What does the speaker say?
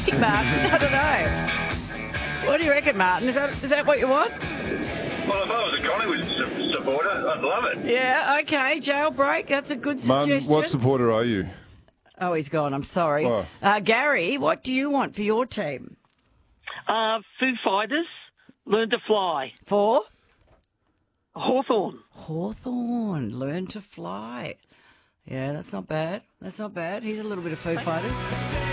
think, Martin? I don't know. What do you reckon, Martin? Is that what you want? Well, if I was a Collingwood supporter, I'd love it. Yeah, okay. Jailbreak, that's a good Martin, suggestion. what supporter are you? Oh, he's gone. I'm sorry. Oh. Gary, what do you want for your team? Foo Fighters, Learn to Fly. For? Hawthorn. Hawthorn, Learn to Fly. Yeah, that's not bad. That's not bad. He's a little bit of Foo Fighters.